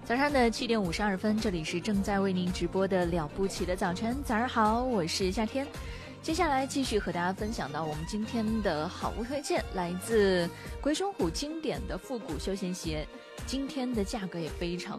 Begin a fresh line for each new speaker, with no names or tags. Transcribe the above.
早上的7点52分，这里是正在为您直播的了不起的早晨。早上好，我是夏天。接下来继续和大家分享到我们今天的好物推荐，来自龟松虎经典的复古休闲鞋。今天的价格也非常